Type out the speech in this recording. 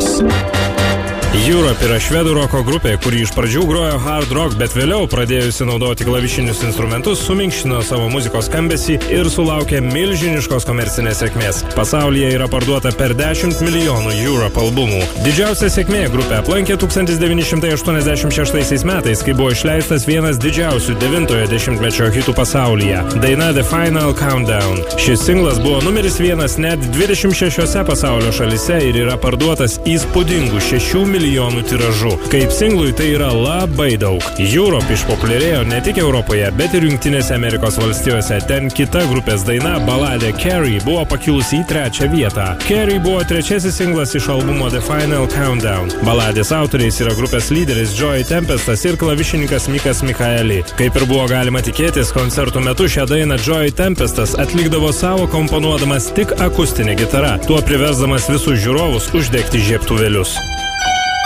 naujienos. Europe yra švedų roko grupė, kuri iš pradžių grojo hard rock, bet vėliau pradėjusi naudoti klavišinius instrumentus, suminkštino savo muzikos skambesį ir sulaukė milžiniškos komercinės sėkmės. Pasaulyje yra parduota per 10 milijonų Europe albumų. Didžiausia sėkmė grupė aplankė 1986 metais, kai buvo išleistas vienas didžiausių 9-ojo dešimtmečio hitų pasaulyje – daina The Final Countdown. Šis singlas buvo numeris 1 net 26 pasaulio šalyse ir yra parduotas įspūdingų 6 milijonų tiražu. Kaip singlui tai yra labai daug. Europe išpopuliarėjo ne tik Europoje, bet ir Jungtinėse Amerikos valstijose. Ten kita grupės daina, baladė Carrie, buvo pakilusi į 3. vietą. Carrie buvo 3. singlas iš albumo The Final Countdown. Baladės autoriais yra grupės lyderis Joey Tempestas ir klavišininkas Mikas Mikaeli. Kaip ir buvo galima tikėtis, koncertų metu šią dainą Joey Tempestas atlikdavo savo komponuodamas tik akustinę gitarą, tuo priversdamas visus žiūrovus uždegti žiebtuvėlius.